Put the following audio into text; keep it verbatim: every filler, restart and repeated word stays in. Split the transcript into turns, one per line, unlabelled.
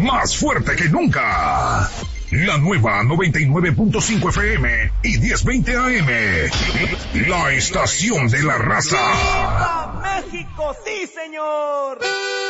más fuerte que nunca. La nueva noventa y nueve punto cinco F M y diez veinte A M. La estación de la raza.
¡Viva México! ¡Sí, señor!